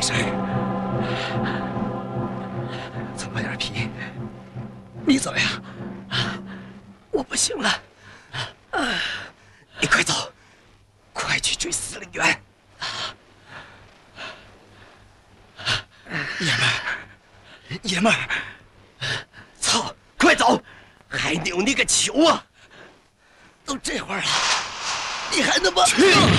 事？怎么样，皮？你怎么样？我不行了。你快走，快去追司令员。爷们儿，操！快走，还扭你个球啊！都这会儿了，你还那么去！